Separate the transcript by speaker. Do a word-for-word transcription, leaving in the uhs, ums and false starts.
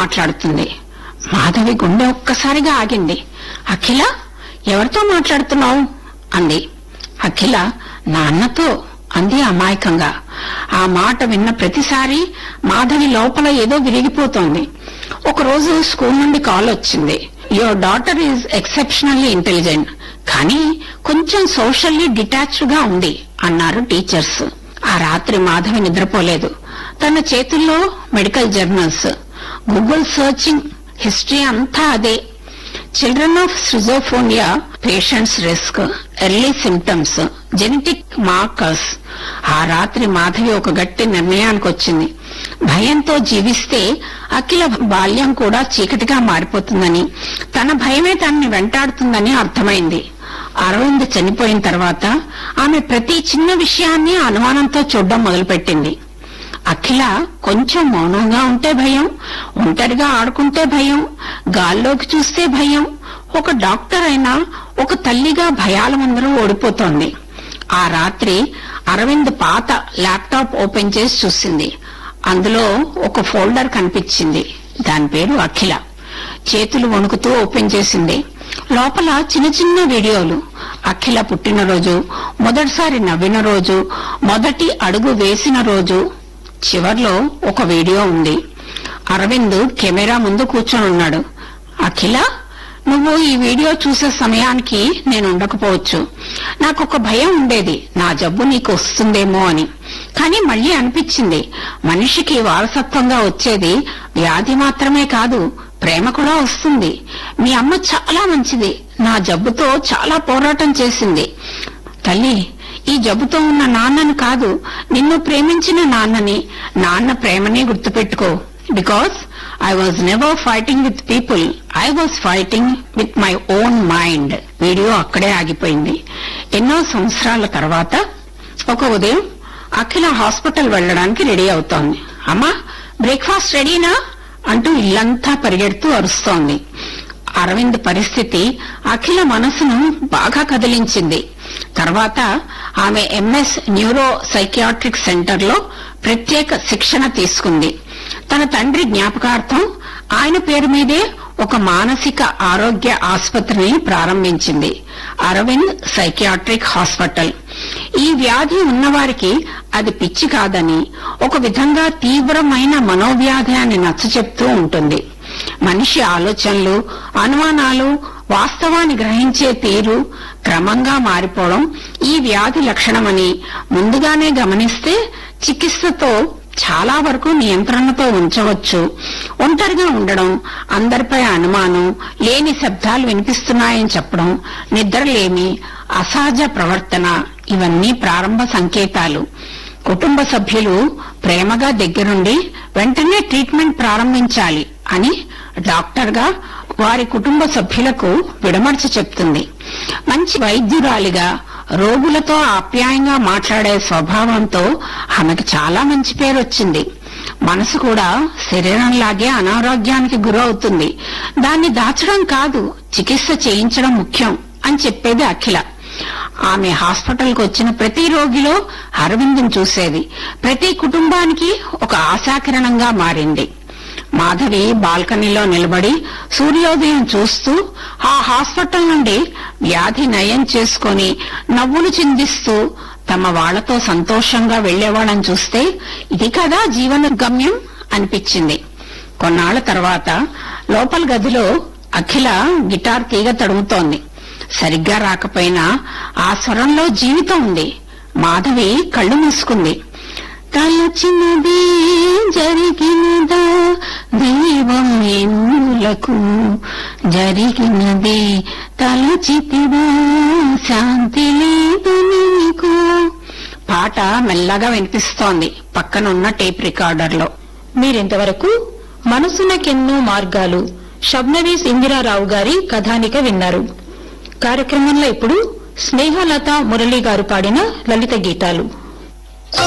Speaker 1: మాట్లాడుతుంది. మాధవి గుండె ఒక్కసారిగా ఆగింది. అఖిల, ఎవరితో మాట్లాడుతున్నావు అంది. అఖిల, నాన్నతో అంది అమాయకంగా. ఆ మాట విన్న ప్రతిసారి మాధవి లోపల ఏదో విరిగిపోతోంది. ఒకరోజు స్కూల్ నుండి కాల్ వచ్చింది. Your daughter is exceptionally intelligent, కానీ కొంచెం సోషల్లీ డిటాచ్డ్ గా ఉంది అన్నారు టీచర్స్. ఆ రాత్రి మాధవి నిద్రపోలేదు. తన చేతుల్లో medical journals, Google searching, history అంతా అదే. Children of schizophrenia patients risk, early symptoms, genetic markers. ఆ రాత్రి మాధవి ఒక గట్టి నిర్ణయానికి వచ్చింది. భయంతో జీవిస్తే అఖిల బాల్యం కూడా చీకటిగా మారిపోతుందని, తన భయమే తనని వెంటాడుతుందని అర్థమైంది. అరవింద్ చనిపోయిన తర్వాత ఆమె ప్రతి చిన్న విషయాన్ని అనుమానంతో చూడడం మొదలుపెట్టింది. అఖిల కొంచెం మౌనంగా ఉంటే భయం, ఒంటరిగా ఆడుకుంటే భయం, గాల్లోకి చూస్తే భయం. ఒక డాక్టర్ అయినా ఒక తల్లిగా భయాల ముందర ఓడిపోతోంది. ఆ రాత్రి అరవింద్ పాత ల్యాప్టాప్ ఓపెన్ చేసి చూసింది. అందులో ఒక ఫోల్డర్ కనిపించింది. దాని పేరు అఖిల. చేతులు వణుకుతూ ఓపెన్ చేసింది. లోపల చిన్న చిన్న వీడియోలు. అఖిల పుట్టినరోజు, మొదటిసారి నవ్విన రోజు, మొదటి అడుగు వేసిన రోజు. చివర్లో ఒక వీడియో ఉంది. అరవింద్ కెమెరా ముందు కూర్చొని ఉన్నాడు. అఖిల, నువ్వు ఈ వీడియో చూసే సమయానికి నేను ఉండకపోవచ్చు. నాకొక భయం ఉండేది, నా జబ్బు నీకు వస్తుందేమో అని. కానీ మళ్లీ అనిపించింది, మనిషికి వారసత్వంగా వచ్చేది వ్యాధి మాత్రమే కాదు, ప్రేమ కూడా వస్తుంది. మీ అమ్మ చాలా మంచిది, నా జబ్బుతో చాలా పోరాటం చేసింది. తల్లి, ఈ జబ్బుతో ఉన్న నాన్నను కాదు, నిన్ను ప్రేమించిన నాన్నని, నాన్న ప్రేమనే గుర్తుపెట్టుకో. Because I was never fighting with people, I was fighting with my own mind. Video అక్కడే ఆగిపోయింది. ఎన్నో సంవత్సరాల తర్వాత ఒక ఉదయం అఖిల హాస్పిటల్ వెళ్లడానికి రెడీ అవుతోంది. అమ్మా, బ్రేక్ఫాస్ట్ రెడీనా అంటూ ఇల్లంతా పరిగెడుతూ అరుస్తోంది. అరవింద్ పరిస్థితి అఖిల మనసును బాగా కదిలించింది. తర్వాత ఆమె ఎంఎస్ న్యూరో సైకియాట్రిక్ సెంటర్ లో ప్రత్యేక శిక్షణ తీసుకుంది. తన తండ్రి జ్ఞాపకార్థం ఆయన పేరు మీదే ఒక మానసిక ఆరోగ్య ఆసుపత్రిని ప్రారంభించింది, అరవింద్ సైకియాట్రిక్ హాస్పిటల్. ఈ వ్యాధి ఉన్నవారికి అది పిచ్చి కాదని, ఒక విధంగా తీవ్రమైన మనోవ్యాధి అని నచ్చచెప్తూ ఉంటుంది. మనిషి ఆలోచనలు, అనుమానాలు, వాస్తవాన్ని గ్రహించే తీరు క్రమంగా మారిపోవడం ఈ వ్యాధి లక్షణమని ముందుగానే గమనిస్తే చికిత్సతో చాలా వరకు నియంత్రణతో ఉంచవచ్చు. ఒంటరిగా ఉండడం, అందరిపై అనుమానం, లేని శబ్దాలు వినిపిస్తున్నాయని చెప్పడం, నిద్రలేమి, అసహజ ప్రవర్తన, ఇవన్నీ ప్రారంభ సంకేతాలు. కుటుంబ సభ్యులు ప్రేమగా దగ్గరుండి వెంటనే ట్రీట్మెంట్ ప్రారంభించాలి అని డాక్టర్ గా వారి కుటుంబ సభ్యులకు విడమర్చి చెప్తుంది. మంచి వైద్యురాలిగా రోగులతో ఆప్యాయంగా మాట్లాడే స్వభావంతో ఆమెకు చాలా మంచి పేరు వచ్చింది. మనసు కూడా శరీరంలాగే అనారోగ్యానికి గురవుతుంది. దాన్ని దాచడం కాదు, చికిత్స చేయించడం ముఖ్యం అని చెప్పేది అఖిల. ఆమె హాస్పిటల్కి వచ్చిన ప్రతి రోగిలో అరవింద్ను చూసేది. ప్రతి కుటుంబానికి ఒక ఆశాకిరణంగా మారింది. మాధవి బాల్కనీలో నిలబడి సూర్యోదయం చూస్తూ ఆ హాస్పిటల్ నుండి వ్యాధి నయం చేసుకుని నవ్వులు చిందిస్తూ తమ వాళ్లతో సంతోషంగా వెళ్లేవాళ్ళని చూస్తే ఇది కదా జీవన గమ్యం అనిపించింది. కొన్నాళ్ల తర్వాత లోపల గదిలో అఖిల గిటార్ తీగ తడుముతోంది. సరిగ్గా రాకపోయినా ఆ స్వరంలో జీవితం ఉంది. మాధవి కళ్ళు మూసుకుంది. తలచినది జరిగినదా దైవం ఎన్నులకు, జరిగినది తలచితివా శాంతి లేదు నీకు. పాట మెల్లగా వినిపిస్తోంది పక్కనున్న టేప్ రికార్డర్లో.
Speaker 2: మీరింతవరకు మనసునకెన్నో మార్గాలు షబ్నవీస్ ఇందిరారావు గారి కథానిక విన్నారు. కార్యక్రమంలో ఇప్పుడు స్నేహలత మురళి గారు పాడిన లలిత గీతాలు.